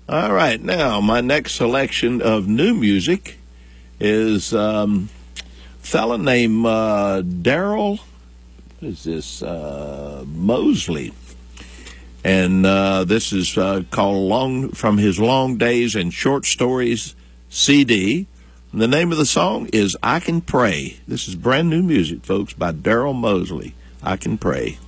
All right, now my next selection of new music is fella named Daryl. What is this? Mosley. And this is called from his Long Days and Short Stories CD. And the name of the song is I Can Pray. This is brand new music, folks, by Daryl Mosley. I Can Pray.